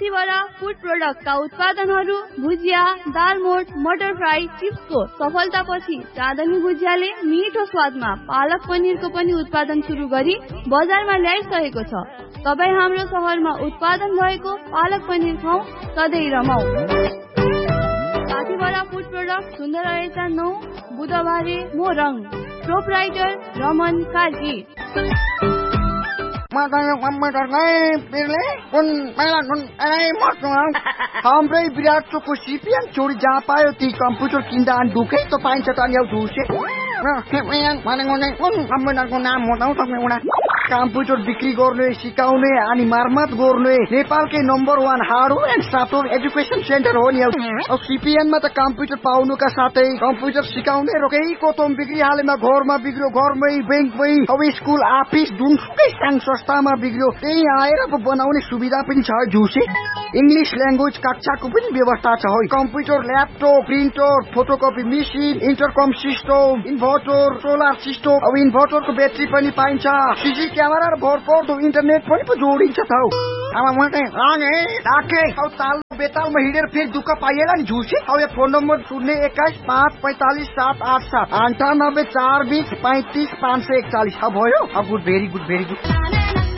साथीबाट food प्रोडक्टका उत्पादनहरू भुजिया, दालमोट, मटर fry, चिप्सको सफलतापछि चाँदनी भुजियाले मिठो स्वादमा पालक पनिरको पनि उत्पादन सुरु गरी बजारमा ल्याइसकेको छ। तपाईँ हाम्रो शहरमा उत्पादन भएको पालक पनिर खाऊ, सधैँ रमाऊ। साथीबाट फूड प्रोडक्ट सुन्दर रहेछ 9 बुधबारे मोरङ। प्रोपराइटर रमन कार्की। हाम्रै विराट चोकको सिपिएन छोरी जहाँ पायो ती कम्प्युटर किन्दा अनि ढुकै त पाइन्छ त नि झुसे नाम हो कम्प्युटर बिक्री गर्ने, सिकाउने अनि मर्मत गर्ने नेपालकै number 1 hardware and software education centre हो नि। अब सिपिएनमा त कम्प्युटर पाउनुका साथै कम्प्युटर सिकाउने रोकै कोतम बिक्री हालेमा घरमा बिग्रियो, घरमै बैंकमै, अब स्कुल अफिस जुनसुकै संघ संस्थामा बिग्रियो, त्यही आएर बनाउने सुविधा पनि छ झुसे। इंग्लिश ल्याङ्ग्वेज कक्षाको पनि व्यवस्था छ। Computer, laptop, printer, photocopy machine, इन्टरकम system, inverter, solar system, अब इन्भर्टरको ब्याट्री पनि पाइन्छ। सीसी क्यामेरा र भरपर्दो इन्टरनेट पनि जोडिन्छ त। बेतालमा हिँडेर फेरि दुःख पाइएला नि झुसे। अब फोन नम्बर 021 545 787 98 420 35 541। भयो। Good, very good, very good.